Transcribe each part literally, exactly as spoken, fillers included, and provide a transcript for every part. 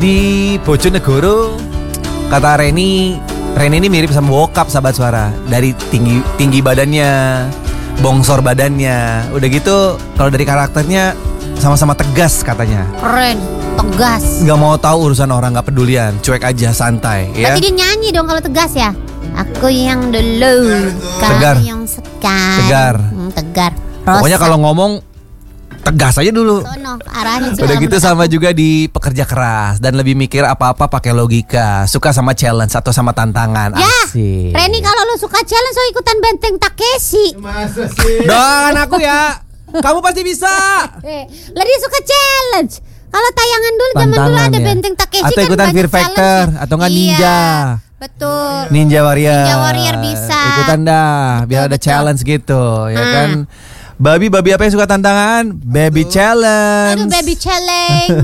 di Bojonegoro. Kata Reni, Reni ini mirip sama bokap sahabat suara. Dari tinggi tinggi badannya, bongsor badannya. Udah gitu kalau dari karakternya sama-sama tegas katanya. Keren, tegas. Gak mau tahu urusan orang, gak pedulian, cuek aja, santai. Ya? Berarti dia nyanyi dong kalau tegas ya. Aku yang dulu, tegar. kamu yang sekarang. Tegar. Hmm, tegar. Rosa. Pokoknya kalau ngomong tegas aja dulu. Sono, arahnya Udah gitu sama juga di pekerja keras dan lebih mikir apa-apa pakai logika. Suka sama challenge atau sama tantangan. Ya, Asik. Reni kalau lu suka challenge so ikutan Benteng Takeshi. Masa sih? Doakan aku ya. Kamu pasti bisa. Eh, lah dia suka challenge. Kalau tayangan dulu zaman dulu ada ya. Benteng Takeshi atau kan ikutan banyak Fear Factor challenge. atau nggak Iya, Ninja. Betul. Ninja Warrior. Ninja Warrior bisa. Ikutan dah, biar Betul, ada betul. challenge gitu, ya Hmm. kan. Babi, babi apa yang suka tantangan? Baby challenge. Aduh baby challenge.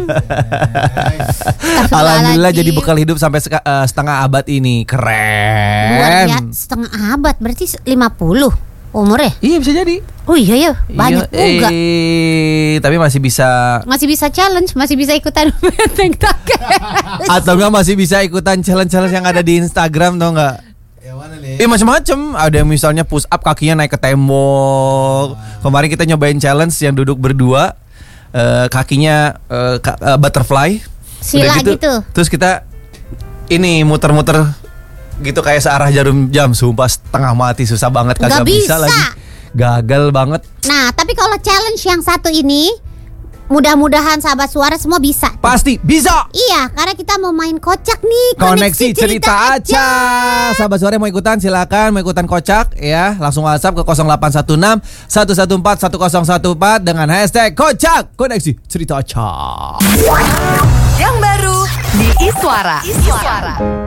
Alhamdulillah jadi bekal hidup sampai seka- eh, setengah abad ini. Luar Keren. biasa, setengah abad berarti lima puluh umurnya. Iya bisa jadi. Oh iya ya, banyak Iya, juga. eh, tapi masih bisa. Masih bisa challenge, masih bisa ikutan Benteng Takeshi. Atau enggak masih bisa ikutan challenge-challenge yang ada di Instagram, tau enggak? Yang mana nih? Eh macam-macam. Ada yang misalnya push up kakinya naik ke tembok. Kemarin kita nyobain challenge yang duduk berdua, eh, kakinya eh, ka- eh, butterfly. Sila Udah gitu. Terus kita ini muter-muter gitu kayak searah jarum jam. Sumpah setengah mati, susah banget, kagak Nggak bisa. bisa. lagi. Gagal banget. Nah, tapi kalau challenge yang satu ini, mudah-mudahan sahabat suara semua bisa. Pasti bisa. Iya, karena kita mau main kocak nih. Koneksi cerita aja. Sahabat suara yang mau ikutan silakan, mau ikutan kocak ya, langsung WhatsApp ke nol delapan satu enam satu satu empat satu nol satu empat dengan hashtag kocak koneksi cerita aja. Yang baru di Iswara. Iswara.